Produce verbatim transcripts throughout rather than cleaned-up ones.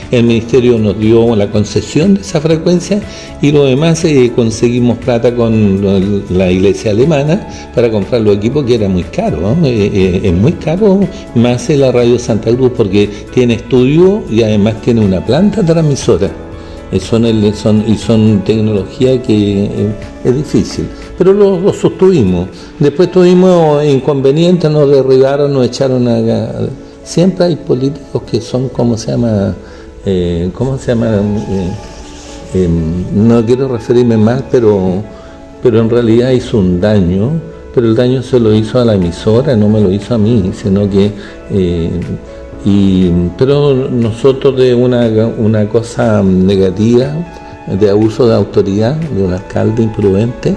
el ministerio nos dio la concesión de esa frecuencia y lo demás eh, conseguimos plata con la iglesia alemana para comprar los equipos, que era muy caro, ¿no? eh, eh, es muy caro más la radio Santa Cruz porque tiene estudio y además tiene una planta transmisora. Son, el, son, y son tecnología que eh, es difícil, pero lo, lo sostuvimos. Después tuvimos inconvenientes, nos derribaron, nos echaron a... Siempre hay políticos que son, ¿cómo se llama? Eh, ¿Cómo se llama? Eh, eh, no quiero referirme mal, pero, pero en realidad hizo un daño, pero el daño se lo hizo a la emisora, no me lo hizo a mí, sino que... Eh, Y, pero nosotros de una, una cosa negativa, de abuso de autoridad, de un alcalde imprudente,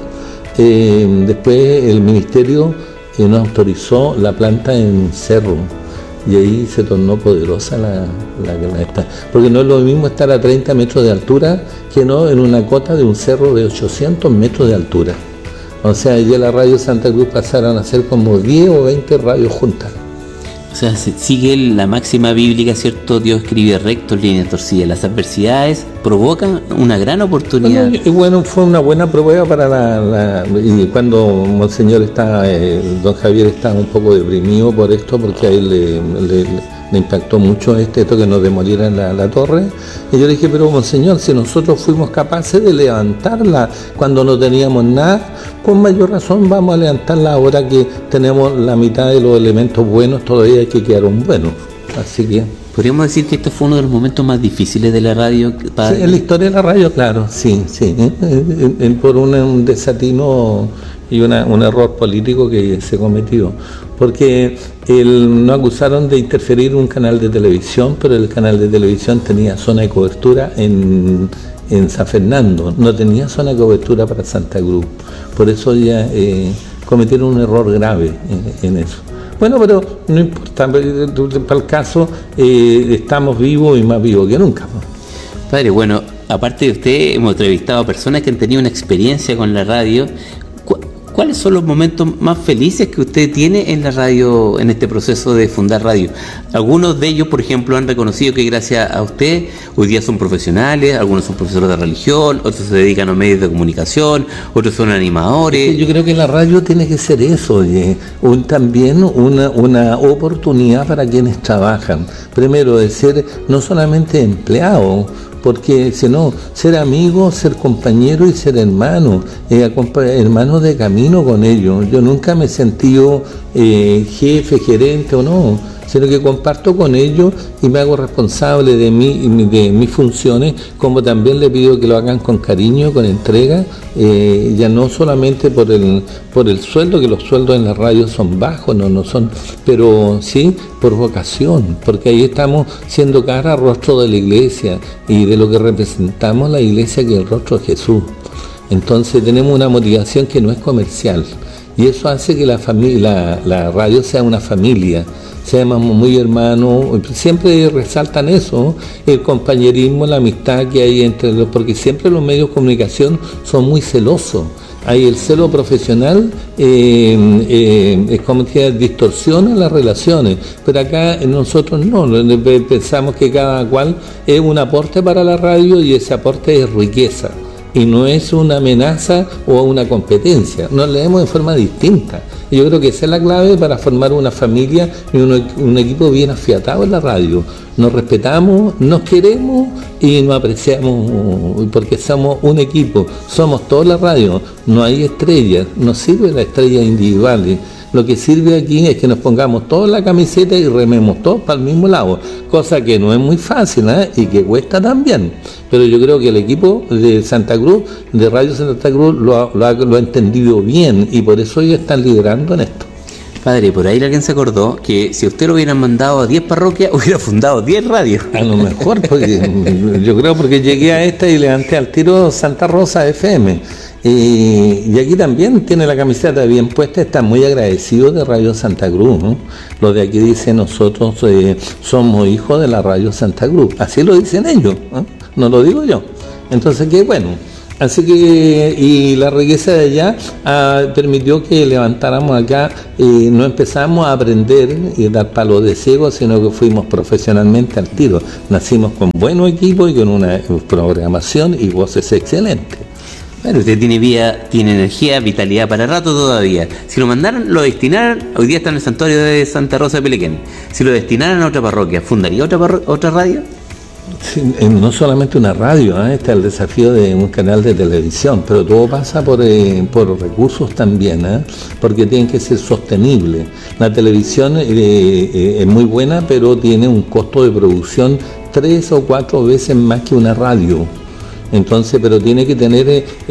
eh, después el ministerio eh, nos autorizó la planta en Cerro, y ahí se tornó poderosa la, la, la esta, porque no es lo mismo estar a treinta metros de altura que no en una cota de un cerro de ochocientos metros de altura. O sea, ya la radio Santa Cruz pasaron a ser como diez o veinte radios juntas. O sea, sigue la máxima bíblica, ¿cierto? Dios escribe recto, líneas torcidas. Las adversidades provocan una gran oportunidad. Bueno, y bueno, fue una buena prueba para la... la y cuando Monseñor está, eh, don Javier está un poco deprimido por esto, porque a él le, le, le impactó mucho este, esto que nos demolieran la, la torre. Y yo le dije, pero Monseñor, si nosotros fuimos capaces de levantarla cuando no teníamos nada, con mayor razón vamos a levantarla ahora que tenemos la mitad de los elementos buenos, todavía hay que quedar un bueno. Así que... ¿Podríamos decir que este fue uno de los momentos más difíciles de la radio? Para... Sí, en la historia de la radio, claro, sí, sí. ¿eh? Eh, eh, por un, un desatino y una, un error político que se cometió. Porque el, nos acusaron de interferir un canal de televisión, pero el canal de televisión tenía zona de cobertura en... en San Fernando, no tenía zona de cobertura para Santa Cruz, por eso ya eh, cometieron un error grave en, en eso. Bueno, pero no importa, para el caso eh, estamos vivos y más vivos que nunca. Padre, bueno, aparte de usted, hemos entrevistado a personas que han tenido una experiencia con la radio. ¿Cuáles son los momentos más felices que usted tiene en la radio, en este proceso de fundar radio? Algunos de ellos, por ejemplo, han reconocido que gracias a usted hoy día son profesionales, algunos son profesores de religión, otros se dedican a medios de comunicación, otros son animadores. Es que yo creo que la radio tiene que ser eso, oye, un, también una, una oportunidad para quienes trabajan. Primero, de ser no solamente empleado, porque si no, ser amigo, ser compañero y ser hermano, eh, hermano de camino con ellos. Yo nunca me he sentido eh, jefe, gerente o no, sino que comparto con ellos y me hago responsable de, mí, de mis funciones, como también le pido que lo hagan con cariño, con entrega, eh, ya no solamente por el, por el sueldo, que los sueldos en la radio son bajos, no, no son, pero sí por vocación, porque ahí estamos siendo cara, rostro de la iglesia y de lo que representamos la iglesia, que es el rostro de Jesús. Entonces tenemos una motivación que no es comercial y eso hace que la, familia, la, la radio sea una familia, seamos muy hermanos, siempre resaltan eso, el compañerismo, la amistad que hay entre los, porque siempre los medios de comunicación son muy celosos. Hay el celo profesional, eh, eh, es como que distorsiona las relaciones, pero acá nosotros no, pensamos que cada cual es un aporte para la radio y ese aporte es riqueza. Y no es una amenaza o una competencia, nos leemos de forma distinta. Y yo creo que esa es la clave para formar una familia y un, un equipo bien afiatado en la radio. Nos respetamos, nos queremos y nos apreciamos porque somos un equipo, somos toda la radio, no hay estrellas, no sirve la estrella individual. Lo que sirve aquí es que nos pongamos todos la camiseta y rememos todos para el mismo lado, cosa que no es muy fácil, ¿eh? Y que cuesta también. Pero yo creo que el equipo de Santa Cruz, de Radio Santa Cruz, lo ha, lo ha, lo ha entendido bien y por eso ellos están liderando en esto. Padre, por ahí alguien se acordó que si usted lo hubieran mandado a diez parroquias, hubiera fundado diez radios. A lo mejor, porque yo creo porque llegué a esta y levanté al tiro Santa Rosa F M. Y, y aquí también tiene la camiseta bien puesta, está muy agradecido de Radio Santa Cruz, ¿no? Lo de aquí dice, nosotros eh, somos hijos de la Radio Santa Cruz, así lo dicen ellos, ¿no? No lo digo yo. Entonces, qué bueno, Así que, y la riqueza de allá ah, permitió que levantáramos acá, y no empezamos a aprender y dar palos de ciego, sino que fuimos profesionalmente al tiro. Nacimos con buenos equipos y con una programación y voces excelentes. Bueno, usted tiene vida, tiene energía, vitalidad para rato todavía. Si lo mandaran, lo destinaran, hoy día está en el santuario de Santa Rosa de Pelequén. Si lo destinaran a otra parroquia, ¿fundaría otra parro- otra radio? Sí, no solamente una radio, ¿eh? Está el desafío de un canal de televisión, pero todo pasa por, eh, por recursos también, ¿eh? Porque tienen que ser sostenibles. La televisión eh, eh, es muy buena, pero tiene un costo de producción tres o cuatro veces más que una radio. Entonces, pero tiene que tener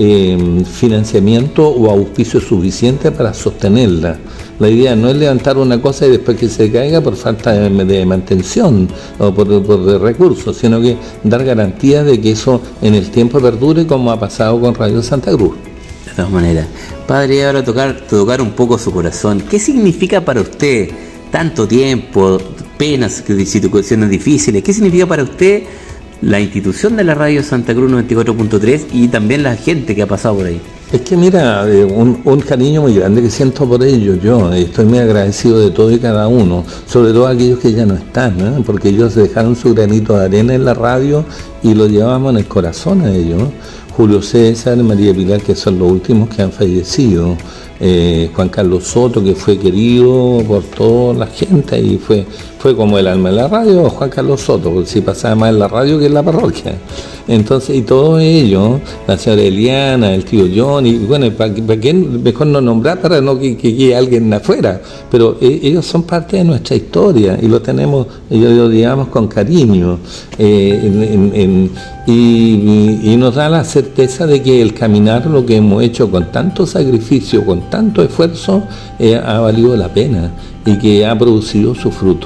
eh, financiamiento o auspicio suficiente para sostenerla. La idea no es levantar una cosa y después que se caiga por falta de, de mantención o por, por de recursos, sino que dar garantía de que eso en el tiempo perdure, como ha pasado con Radio Santa Cruz. De todas maneras, padre, ahora tocar, tocar un poco su corazón. ¿Qué significa para usted tanto tiempo, penas, situaciones difíciles? ¿Qué significa para usted la institución de la Radio Santa Cruz noventa y cuatro punto tres y también la gente que ha pasado por ahí? Es que mira, un, un cariño muy grande que siento por ellos yo, estoy muy agradecido de todo y cada uno, sobre todo aquellos que ya no están, ¿eh? Porque ellos dejaron su granito de arena en la radio y lo llevamos en el corazón a ellos, ¿no? Julio César, María Pilar, que son los últimos que han fallecido, eh, Juan Carlos Soto, que fue querido por toda la gente y fue, fue como el alma de la radio, Juan Carlos Soto, porque si pasaba más en la radio que en la parroquia. Entonces, y todo ello, la señora Eliana, el tío John, y bueno, ¿para, para qué mejor no nombrar para no que quede alguien afuera? Pero eh, ellos son parte de nuestra historia y lo tenemos, ellos lo digamos con cariño, eh, en, en, en, y, y, y nos da la certeza de que el caminar, lo que hemos hecho con tanto sacrificio, con tanto esfuerzo, eh, ha valido la pena y que ha producido su fruto.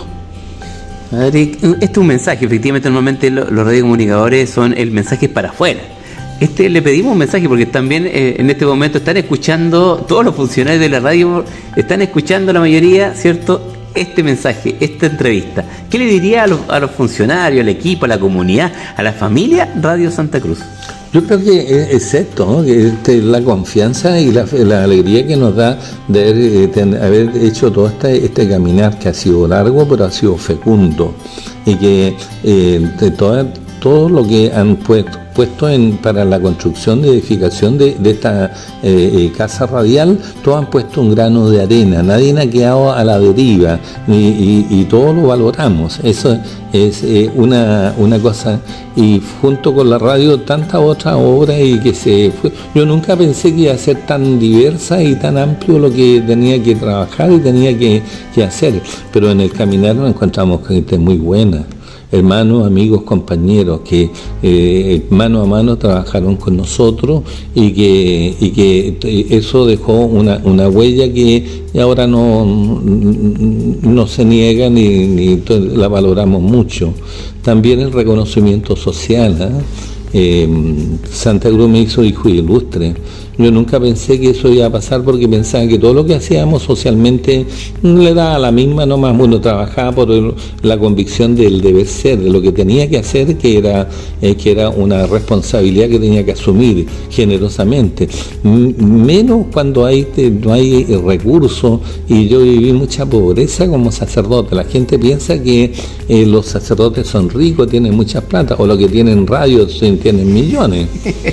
Padre, este es un mensaje, efectivamente normalmente los radiocomunicadores son el mensaje para afuera. Este le pedimos un mensaje porque también eh, en este momento están escuchando, todos los funcionarios de la radio están escuchando la mayoría, ¿cierto? Este mensaje, esta entrevista. ¿Qué le diría a los, a los funcionarios, al equipo, a la comunidad, a la familia Radio Santa Cruz? Yo creo que es esto, ¿no? Que este, la confianza y la, la alegría que nos da de haber, eh, de haber hecho todo este, este caminar que ha sido largo, pero ha sido fecundo, y que eh, de toda, todo lo que han puesto, puesto en, para la construcción de edificación de, de esta eh, eh, casa radial, todos han puesto un grano de arena, nadie ha quedado a la deriva y, y, y todos lo valoramos. Eso es eh, una, una cosa, y junto con la radio tantas otras obras y que se fue. Yo nunca pensé que iba a ser tan diversa y tan amplio lo que tenía que trabajar y tenía que, que hacer, pero en el caminar nos encontramos con gente muy buena, hermanos, amigos, compañeros que eh, mano a mano trabajaron con nosotros y que, y que eso dejó una, una huella que ahora no, no se niega ni, ni la valoramos mucho. También el reconocimiento social, ¿eh? Eh, Santa Cruz me hizo hijo ilustre. Yo nunca pensé que eso iba a pasar porque pensaba que todo lo que hacíamos socialmente le daba la misma, nomás uno trabajaba por el, la convicción del deber ser, de lo que tenía que hacer, que era, eh, que era una responsabilidad que tenía que asumir generosamente. M- menos cuando hay, te, no hay recursos, y yo viví mucha pobreza como sacerdote. La gente piensa que eh, los sacerdotes son ricos, tienen mucha plata, o los que tienen radios tienen millones.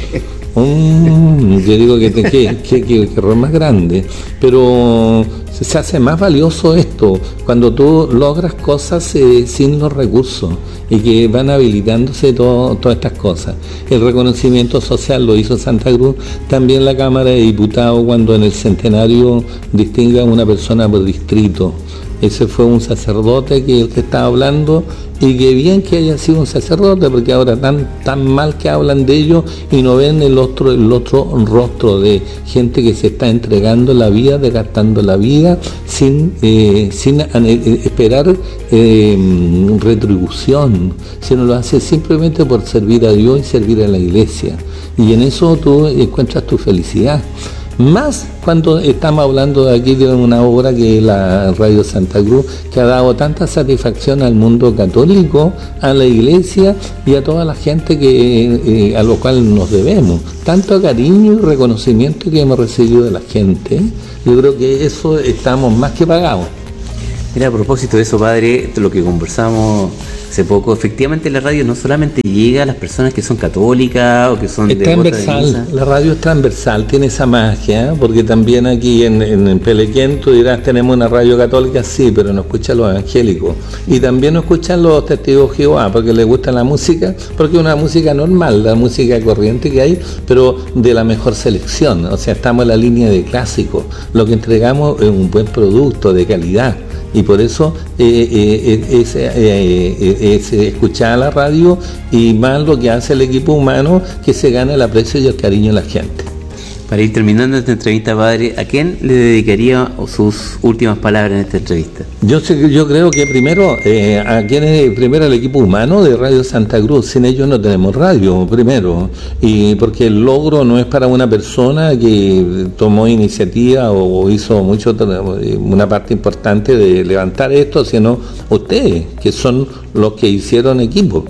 Um, yo digo que, que, que, que, que error más grande, pero se hace más valioso esto cuando tú logras cosas eh, sin los recursos y que van habilitándose todo, todas estas cosas. El reconocimiento social lo hizo Santa Cruz, también la Cámara de Diputados cuando en el centenario distingue a una persona por distrito. Ese fue un sacerdote que el que estaba hablando, y que bien que haya sido un sacerdote, porque ahora tan tan mal que hablan de ellos y no ven el otro el otro rostro de gente que se está entregando la vida, desgastando la vida sin eh, sin eh, esperar eh, retribución, sino lo hace simplemente por servir a Dios y servir a la Iglesia, y en eso tú encuentras tu felicidad. Más cuando estamos hablando de aquí de una obra que es la Radio Santa Cruz, que ha dado tanta satisfacción al mundo católico, a la iglesia y a toda la gente que eh, a lo cual nos debemos. Tanto cariño y reconocimiento que hemos recibido de la gente, yo creo que eso estamos más que pagados. Mira, a propósito de eso, padre, lo que conversamos hace poco, efectivamente la radio no solamente llega a las personas que son católicas o que son es devotas transversal, de misa. La radio es transversal, tiene esa magia, porque también aquí en, en, en Pelequén tú dirás, tenemos una radio católica, sí, pero no escuchan los evangélicos, y también no escuchan los testigos de Jehová, porque les gusta la música, porque es una música normal, la música corriente que hay, pero de la mejor selección, o sea, estamos en la línea de clásico, lo que entregamos es un buen producto de calidad. Y por eso eh, eh, es, eh, eh, es escuchar la radio y más lo que hace el equipo humano, que se gana el aprecio y el cariño de la gente. Para ir terminando esta entrevista, padre, ¿a quién le dedicaría sus últimas palabras en esta entrevista? Yo sé, yo creo que primero, eh, a quién es primero el equipo humano de Radio Santa Cruz. Sin ellos no tenemos radio, primero. Y porque el logro no es para una persona que tomó iniciativa o hizo mucho, una parte importante de levantar esto, sino ustedes, que son los que hicieron equipo.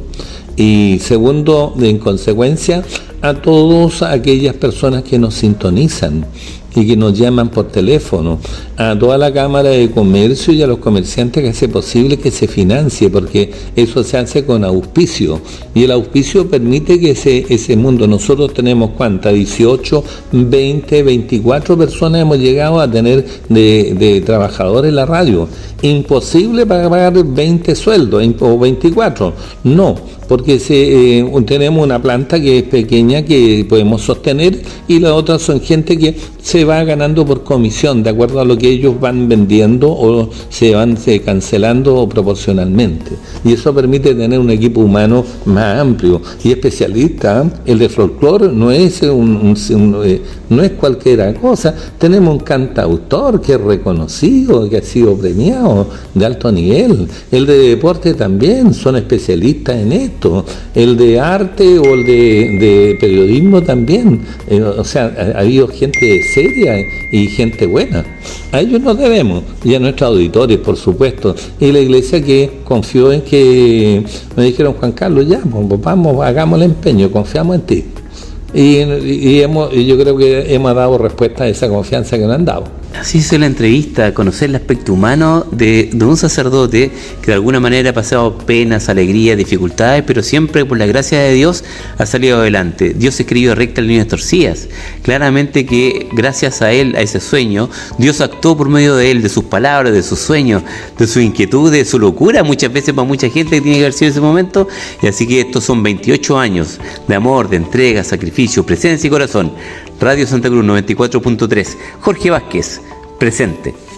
Y segundo, en consecuencia, a todas aquellas personas que nos sintonizan y que nos llaman por teléfono, a toda la Cámara de Comercio y a los comerciantes que hace posible que se financie, porque eso se hace con auspicio, y el auspicio permite que ese, ese mundo, nosotros tenemos ¿cuántas? dieciocho, veinte, veinticuatro personas hemos llegado a tener de, de trabajadores en la radio. Imposible pagar veinte sueldos o veinticuatro, no, porque se, eh, tenemos una planta que es pequeña que podemos sostener, y las otras son gente que se va ganando por comisión, de acuerdo a lo que ellos van vendiendo o se van se, cancelando proporcionalmente. Y eso permite tener un equipo humano más amplio y especialista. El de folclore no es, un, un, un, eh, no es cualquier cosa. Tenemos un cantautor que es reconocido, que ha sido premiado de alto nivel. El de deporte también, son especialistas en esto. El de arte o el de, de periodismo también. Eh, o sea, ha, ha habido gente seria y gente buena. A ellos nos debemos, y a nuestros auditores, por supuesto. Y la iglesia que confió en que, me dijeron, Juan Carlos, ya, pues, vamos, hagamos el empeño, confiamos en ti. Y, y, hemos, y yo creo que hemos dado respuesta a esa confianza que nos han dado. Así es la entrevista, conocer el aspecto humano de, de un sacerdote que de alguna manera ha pasado penas, alegrías, dificultades, pero siempre por la gracia de Dios ha salido adelante. Dios escribió recta en líneas torcidas. Claramente que gracias a él, a ese sueño, Dios actuó por medio de él, de sus palabras, de sus sueños, de su inquietud, de su locura, muchas veces para mucha gente que tiene que haber sido ese momento. Y así que estos son veintiocho años de amor, de entrega, sacrificio, presencia y corazón. Radio Santa Cruz noventa y cuatro punto tres. Jorge Vázquez, presente.